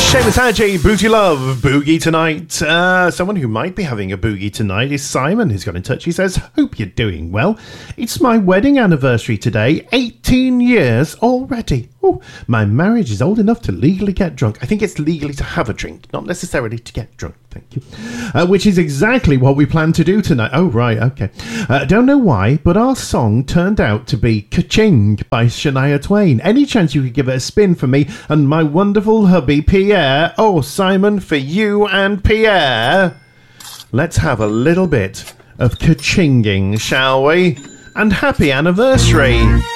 Seamus Hadji, Booty Love, Boogie Tonight. Someone who might be having a boogie tonight is Simon, who's got in touch. He says, hope you're doing well. It's my wedding anniversary today, 18 years already. Oh, my marriage is old enough to legally get drunk. I think it's legally to have a drink, not necessarily to get drunk. Thank you. Which is exactly what we plan to do tonight. Oh, right, okay. Don't know why, but our song turned out to be Ka-Ching by Shania Twain. Any chance you could give it a spin for me and my wonderful hubby, Pierre? Oh, Simon, for you and Pierre. Let's have a little bit of Ka-Chinging, shall we? And happy anniversary.